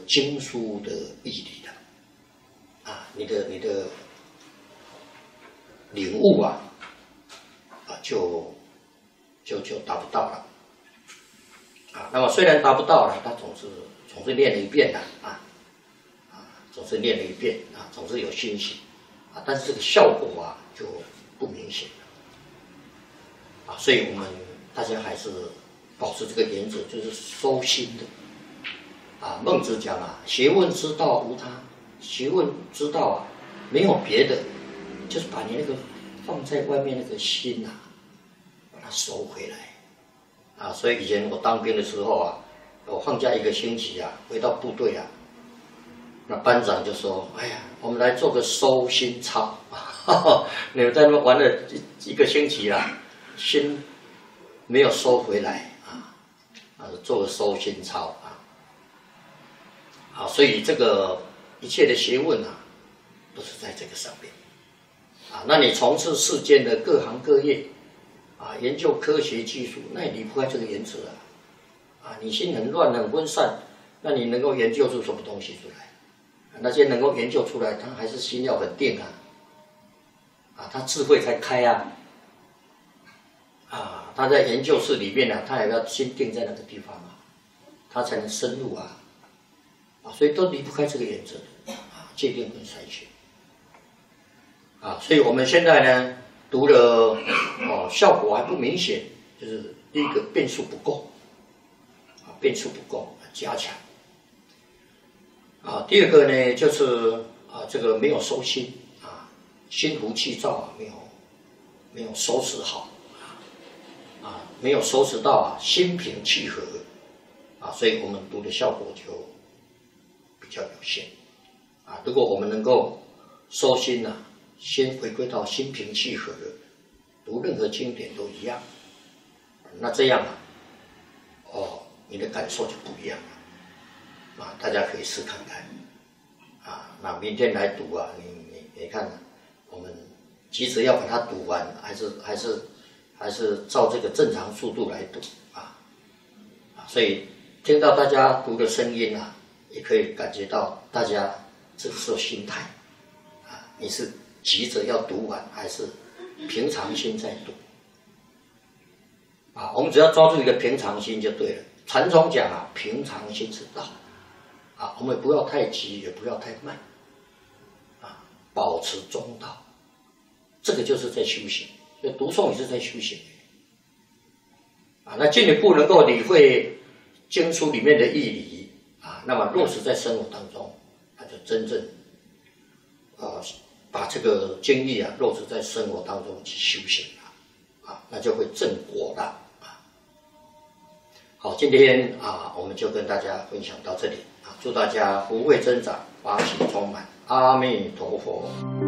经书的义理的，你的领悟就达不到了，那么虽然达不到了，他总是念了一遍的总是念了一遍总是有欣喜但是这个效果就不明显了所以我们大家还是保持这个原则，就是收心的孟子讲学问之道无他，学问之道没有别的，就是把你那个放在外面那个心把它收回来所以以前我当兵的时候我放假1个星期回到部队那班长就说：“哎呀，我们来做个收心操你们在那玩了1个星期心没有收回来做个收心操所以这个一切的学问都是在这个上面那你从事世间的各行各业研究科学技术，那也离不开这个原则你心很乱很分散，那你能够研究出什么东西出来？那些能够研究出来，他还是心要很定他智慧才开他在研究室里面他也要心定在那个地方他才能深入所以都离不开这个原则戒定跟筛选所以我们现在呢读了效果还不明显，就是第一个变数不够加强第二个呢就是这个没有收心心浮气躁没有收拾好没有收拾到心平气和所以我们读的效果就比较有限如果我们能够收心先回归到心平气和的，读任何经典都一样那这样你的感受就不一样了大家可以试看看那明天来读你看我们急着要把它读完，还是照这个正常速度来读所以听到大家读的声音也可以感觉到大家这个时候心态你是急着要读完，还是平常心在读我们只要抓住一个平常心就对了。禅宗讲平常心是道我们不要太急，也不要太慢保持中道，这个就是在修行。所以读诵也是在修行那进一步能够理会经书里面的义理那么落实在生活当中，那就真正把这个经义落实在生活当中去修行那就会正果了好，今天我们就跟大家分享到这里祝大家福慧增长，法喜充满，阿弥陀佛。